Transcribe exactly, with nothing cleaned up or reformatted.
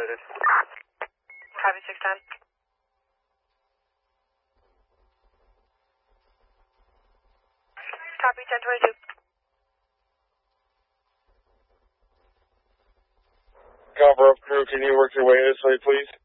loaded. Copy, six ten. Copy, ten twenty-two. Cover up crew, can you work your way this way, please?